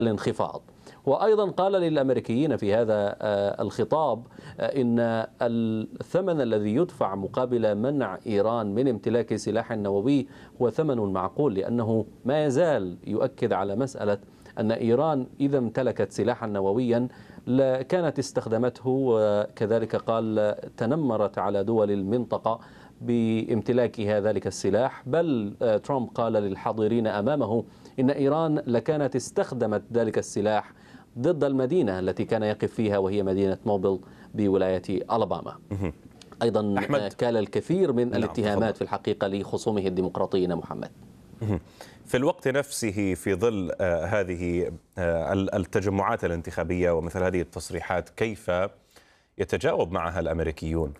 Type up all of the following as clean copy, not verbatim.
الانخفاض. وأيضا قال للأمريكيين في هذا الخطاب إن الثمن الذي يدفع مقابل منع إيران من امتلاك سلاح نووي هو ثمن معقول، لأنه ما يزال يؤكد على مسألة أن إيران إذا امتلكت سلاحا نوويا كانت استخدمته، وكذلك قال تنمرت على دول المنطقة بامتلاكها ذلك السلاح. بل ترامب قال للحاضرين أمامه إن إيران لكانت استخدمت ذلك السلاح ضد المدينة التي كان يقف فيها، وهي مدينة موبل بولاية ألاباما. أيضا كان الكثير من الاتهامات في الحقيقة لخصومه الديمقراطيين. محمد، في الوقت نفسه في ظل هذه التجمعات الانتخابية ومثل هذه التصريحات، كيف يتجاوب معها الأمريكيون؟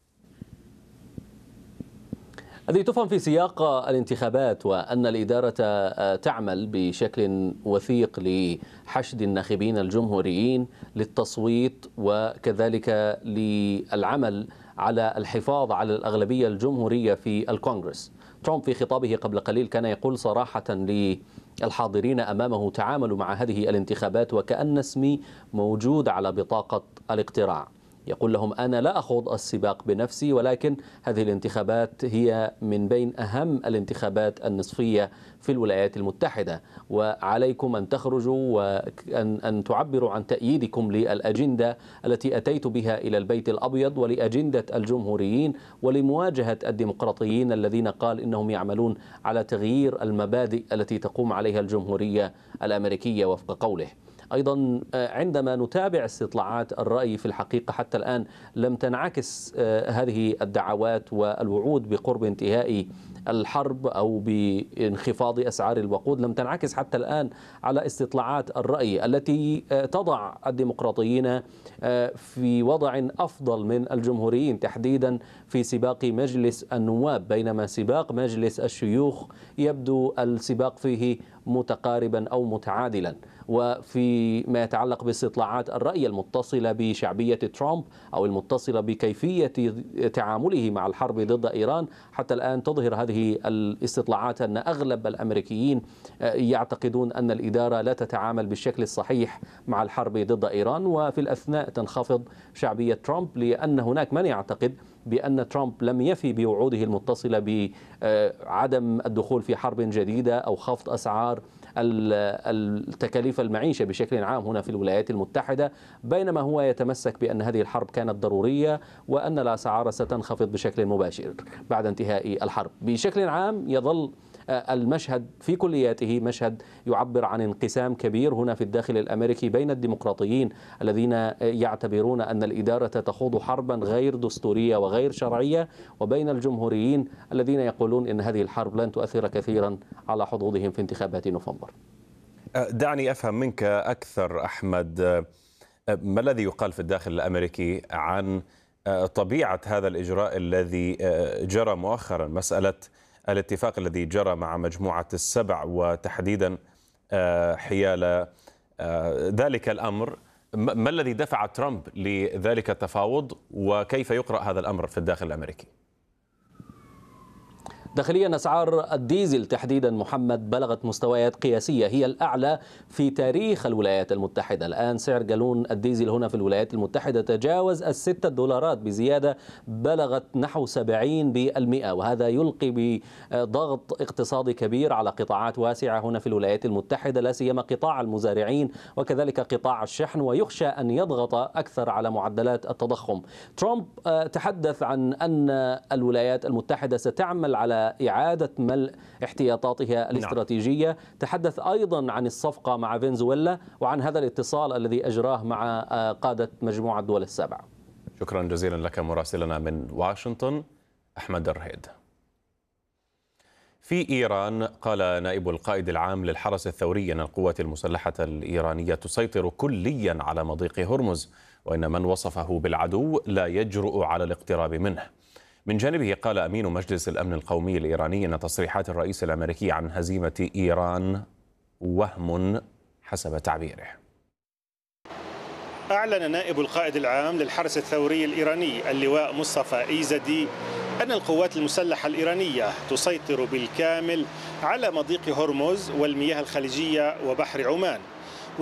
هذه تفهم في سياق الانتخابات، وأن الإدارة تعمل بشكل وثيق لحشد الناخبين الجمهوريين للتصويت، وكذلك للعمل على الحفاظ على الأغلبية الجمهورية في الكونغرس. ترامب في خطابه قبل قليل كان يقول صراحة للحاضرين أمامه: تعاملوا مع هذه الانتخابات وكأن اسمي موجود على بطاقة الاقتراع. يقول لهم: أنا لا أخوض السباق بنفسي، ولكن هذه الانتخابات هي من بين أهم الانتخابات النصفية في الولايات المتحدة، وعليكم أن تخرجوا وأن تعبروا عن تأييدكم للأجندة التي أتيت بها إلى البيت الأبيض، ولأجندة الجمهوريين، ولمواجهة الديمقراطيين الذين قال إنهم يعملون على تغيير المبادئ التي تقوم عليها الجمهورية الأمريكية وفق قوله. أيضا عندما نتابع استطلاعات الرأي، في الحقيقة حتى الآن لم تنعكس هذه الدعوات والوعود بقرب انتهاء الحرب أو بانخفاض أسعار الوقود، لم تنعكس حتى الآن على استطلاعات الرأي التي تضع الديمقراطيين في وضع أفضل من الجمهوريين، تحديدا في سباق مجلس النواب، بينما سباق مجلس الشيوخ يبدو السباق فيه متقاربا أو متعادلا. وفي ما يتعلق باستطلاعات الرأي المتصلة بشعبية ترامب أو المتصلة بكيفية تعامله مع الحرب ضد إيران، حتى الآن تظهر هذه الاستطلاعات أن أغلب الأمريكيين يعتقدون أن الإدارة لا تتعامل بالشكل الصحيح مع الحرب ضد إيران، وفي الأثناء تنخفض شعبية ترامب، لأن هناك من يعتقد بأن ترامب لم يفي بوعوده المتصلة بعدم الدخول في حرب جديدة أو خفض أسعار التكاليف المعيشة بشكل عام هنا في الولايات المتحدة، بينما هو يتمسك بأن هذه الحرب كانت ضرورية وأن الأسعار ستنخفض بشكل مباشر بعد انتهاء الحرب. بشكل عام يظل المشهد في كلياته مشهد يعبر عن انقسام كبير هنا في الداخل الأمريكي بين الديمقراطيين الذين يعتبرون أن الإدارة تخوض حربا غير دستورية وغير شرعية، وبين الجمهوريين الذين يقولون أن هذه الحرب لن تؤثر كثيرا على حظوظهم في انتخابات نوفمبر. دعني أفهم منك أكثر أحمد، ما الذي يقال في الداخل الأمريكي عن طبيعة هذا الإجراء الذي جرى مؤخرا، مسألة الاتفاق الذي جرى مع مجموعة السبع، وتحديدا حيال ذلك الأمر؟ ما الذي دفع ترامب لذلك التفاوض، وكيف يقرأ هذا الأمر في الداخل الأمريكي؟ داخليا أسعار الديزل تحديدا محمد بلغت مستويات قياسية، هي الأعلى في تاريخ الولايات المتحدة. الآن سعر جالون الديزل هنا في الولايات المتحدة تجاوز $6 بزيادة بلغت نحو 70%، وهذا يلقي بضغط اقتصادي كبير على قطاعات واسعة هنا في الولايات المتحدة، لا سيما قطاع المزارعين وكذلك قطاع الشحن، ويخشى أن يضغط أكثر على معدلات التضخم. ترامب تحدث عن أن الولايات المتحدة ستعمل على إعادة ملء احتياطاتها الاستراتيجية. تحدث أيضا عن الصفقة مع فنزويلا وعن هذا الاتصال الذي أجراه مع قادة مجموعة دول السبع. شكرا جزيلا لك مراسلنا من واشنطن أحمد الرهيد. في إيران قال نائب القائد العام للحرس الثوري أن القوات المسلحة الإيرانية تسيطر كليا على مضيق هرمز، وإن من وصفه بالعدو لا يجرؤ على الاقتراب منه. من جانبه قال أمين مجلس الأمن القومي الإيراني أن تصريحات الرئيس الأمريكي عن هزيمة إيران وهم حسب تعبيره. أعلن نائب القائد العام للحرس الثوري الإيراني اللواء مصطفى إيزدي أن القوات المسلحة الإيرانية تسيطر بالكامل على مضيق هرمز والمياه الخليجية وبحر عمان.